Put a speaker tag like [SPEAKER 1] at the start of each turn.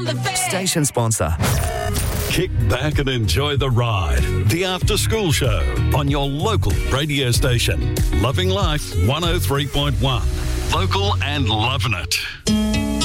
[SPEAKER 1] on the fan.
[SPEAKER 2] Station sponsor.
[SPEAKER 3] Kick back and enjoy the ride. The After School Show on your local radio station. Loving Life 103.1. Local and loving it.